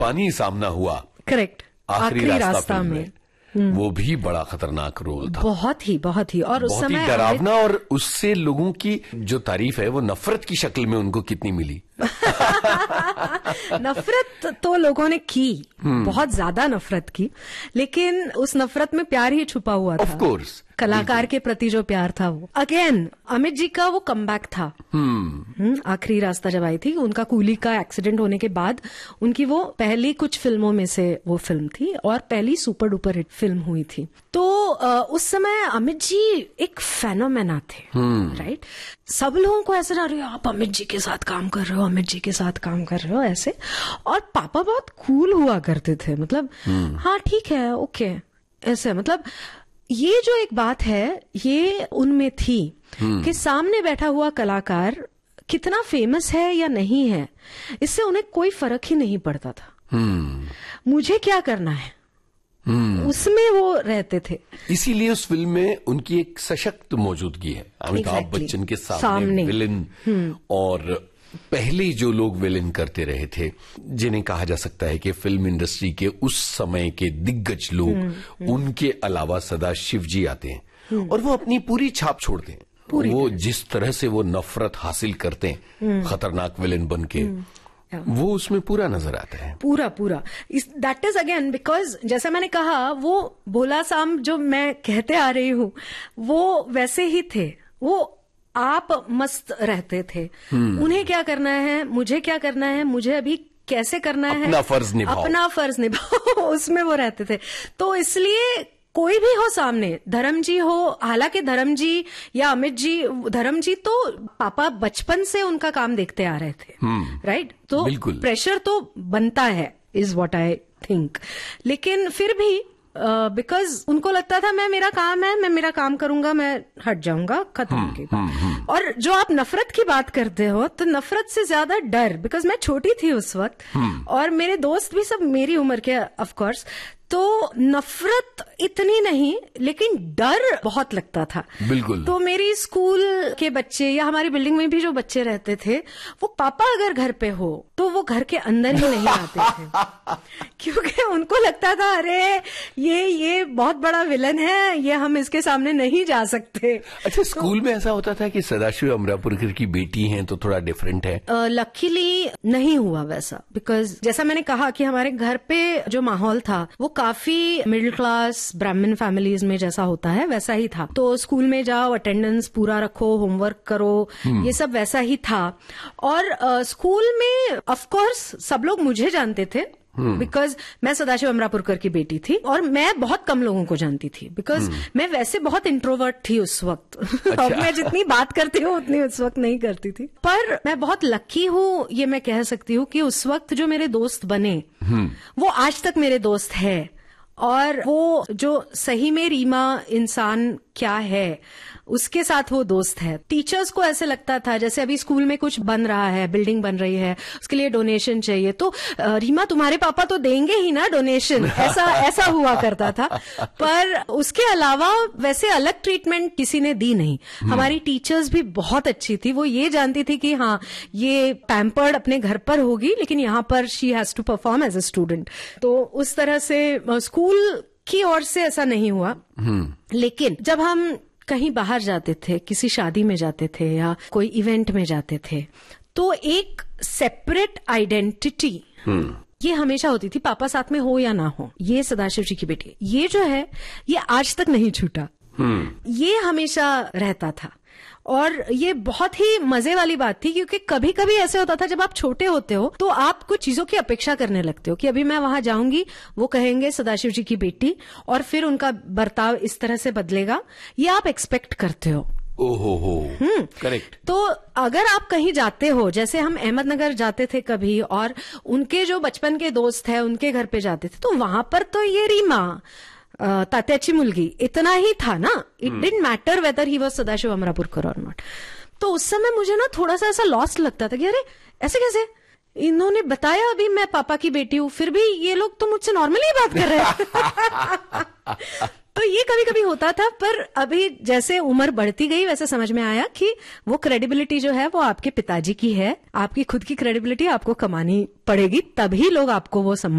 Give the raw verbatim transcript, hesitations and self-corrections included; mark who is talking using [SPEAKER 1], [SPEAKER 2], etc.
[SPEAKER 1] पानी सामना हुआ,
[SPEAKER 2] करेक्ट,
[SPEAKER 1] आखिरी रास्ता, रास्ता में,
[SPEAKER 2] में
[SPEAKER 1] वो भी बड़ा खतरनाक रोल था,
[SPEAKER 2] बहुत ही बहुत ही और उस
[SPEAKER 1] बहुत
[SPEAKER 2] समय
[SPEAKER 1] ही डरावना, और उससे लोगों की जो तारीफ है वो नफरत की शक्ल में उनको कितनी मिली।
[SPEAKER 2] नफरत तो लोगों ने की, बहुत ज्यादा नफरत की, लेकिन उस नफरत में प्यार ही छुपा हुआ था,
[SPEAKER 1] ऑफ कोर्स,
[SPEAKER 2] कलाकार के प्रति जो प्यार था वो। अगेन अमित जी का वो कमबैक था। हम्म आखिरी रास्ता जब आई थी, उनका कूली का एक्सीडेंट होने के बाद उनकी वो पहली कुछ फिल्मों में से वो फिल्म थी और पहली सुपर डुपर हिट फिल्म हुई थी। तो उस समय अमित जी एक फेनोमेना थे, राइट। सब लोगों को ऐसा जा रही हो आप अमित जी के साथ काम कर रहे हो, अमित जी के साथ काम कर रहे हो ऐसे। और पापा बहुत कूल हुआ करते थे, मतलब हाँ ठीक है ओके ऐसे। मतलब ये जो एक बात है ये उनमें थी कि सामने बैठा हुआ कलाकार कितना फेमस है या नहीं है, इससे उन्हें कोई फर्क ही नहीं पड़ता था। मुझे क्या करना है, उसमें वो रहते थे।
[SPEAKER 1] इसीलिए उस फिल्म में उनकी एक सशक्त मौजूदगी है। अमिताभ exactly. बच्चन के सामने, सामने। विलेन, और पहले जो लोग विलेन करते रहे थे, जिन्हें कहा जा सकता है कि फिल्म इंडस्ट्री के उस समय के दिग्गज लोग, उनके अलावा सदा शिव जी आते हैं और वो अपनी पूरी छाप छोड़ते हैं। वो जिस तरह से वो नफरत हासिल करते हैं खतरनाक विलेन बन के, वो उसमें पूरा नजर आता है, पूरा पूरा।
[SPEAKER 2] दैट इज अगेन बिकॉज जैसा मैंने कहा, वो भोला साम जो मैं कहते आ रही हूँ वो वैसे ही थे। वो आप मस्त रहते थे, उन्हें क्या करना है, मुझे क्या करना है, मुझे अभी कैसे करना है,
[SPEAKER 1] अपना फर्ज निभाओ,
[SPEAKER 2] अपना फर्ज निभाओ उसमें वो रहते थे। तो इसलिए कोई भी हो सामने, धर्म जी हो, हालांकि धर्म जी या अमित जी, धर्म जी तो पापा बचपन से उनका काम देखते आ रहे थे, राइट। तो प्रेशर तो बनता है, इज व्हाट आई थिंक। लेकिन फिर भी बिकॉज uh, उनको लगता था मैं, मेरा काम है, मैं मेरा काम करूंगा, मैं हट जाऊंगा, खत्म की बात। और जो आप नफरत की बात करते हो, तो नफरत से ज्यादा डर, बिकॉज मैं छोटी थी उस वक्त और मेरे दोस्त भी सब मेरी उम्र के ऑफ कोर्स, तो नफरत इतनी नहीं लेकिन डर बहुत लगता था।
[SPEAKER 1] बिल्कुल।
[SPEAKER 2] तो मेरी स्कूल के बच्चे या हमारी बिल्डिंग में भी जो बच्चे रहते थे, वो पापा अगर घर पे हो तो वो घर के अंदर ही नहीं आते थे क्योंकि उनको लगता था अरे ये ये बहुत बड़ा विलन है, ये हम इसके सामने नहीं जा सकते।
[SPEAKER 1] अच्छा, स्कूल तो, में ऐसा होता था कि सदाशिव अमरापुरकर की बेटी हैं तो थोड़ा डिफरेंट है?
[SPEAKER 2] लकीली uh, नहीं हुआ वैसा, बिकॉज जैसा मैंने कहा कि हमारे घर पे जो माहौल था वो काफी मिडिल क्लास ब्राह्मण फैमिलीज में जैसा होता है वैसा ही था। तो स्कूल में जाओ, अटेंडेंस पूरा रखो, होमवर्क करो, ये सब वैसा ही था। और uh, स्कूल में ऑफ कोर्स सब लोग मुझे जानते थे बिकॉज मैं सदाशिव अमरापुरकर की बेटी थी, और मैं बहुत कम लोगों को जानती थी बिकॉज मैं वैसे बहुत इंट्रोवर्ट थी उस वक्त। अच्छा। अब मैं जितनी बात करती हूँ उतनी उस वक्त नहीं करती थी, पर मैं बहुत लकी हूँ, ये मैं कह सकती हूँ कि उस वक्त जो मेरे दोस्त बने वो आज तक मेरे दोस्त है। और वो जो सही में रीमा इंसान क्या है उसके साथ वो दोस्त है। टीचर्स को ऐसे लगता था जैसे अभी स्कूल में कुछ बन रहा है, बिल्डिंग बन रही है, उसके लिए डोनेशन चाहिए, तो रीमा तुम्हारे पापा तो देंगे ही ना डोनेशन, ऐसा ऐसा हुआ करता था। पर उसके अलावा वैसे अलग ट्रीटमेंट किसी ने दी नहीं। हमारी टीचर्स भी बहुत अच्छी थी, वो ये जानती थी कि हाँ ये पैम्पर्ड अपने घर पर होगी लेकिन यहाँ पर she has to perform as a student. तो उस तरह से स्कूल की ओर से ऐसा नहीं हुआ। लेकिन जब हम कहीं बाहर जाते थे, किसी शादी में जाते थे या कोई इवेंट में जाते थे, तो एक सेपरेट आइडेंटिटी ये हमेशा होती थी, पापा साथ में हो या ना हो, ये सदाशिव जी की बेटी, ये जो है ये आज तक नहीं छूटा, ये हमेशा रहता था। और ये बहुत ही मजे वाली बात थी क्योंकि कभी कभी ऐसे होता था जब आप छोटे होते हो तो आप कुछ चीजों की अपेक्षा करने लगते हो कि अभी मैं वहां जाऊंगी, वो कहेंगे सदाशिव जी की बेटी, और फिर उनका बर्ताव इस तरह से बदलेगा, ये आप एक्सपेक्ट करते हो।
[SPEAKER 1] ओहो हो, करेक्ट।
[SPEAKER 2] तो अगर आप कहीं जाते हो, जैसे हम अहमदनगर जाते थे कभी और उनके जो बचपन के दोस्त है उनके घर पे जाते थे, तो वहां पर तो ये रीमा तात्याची मुलगी इतना ही था ना, it didn't matter whether he was Sadashiv Amrapurkar और नॉट। तो उस समय मुझे ना थोड़ा सा ऐसा लॉस्ट लगता था कि अरे ऐसे कैसे, इन्होंने बताया अभी मैं पापा की बेटी हूं, फिर भी ये लोग तो मुझसे नॉर्मली बात कर रहे हैं। तो ये कभी कभी होता था, पर अभी जैसे उम्र बढ़ती गई वैसे समझ में आया कि वो क्रेडिबिलिटी जो है वो आपके पिताजी की है, आपकी खुद की क्रेडिबिलिटी आपको कमानी पड़ेगी, तभी लोग आपको वो सम्मान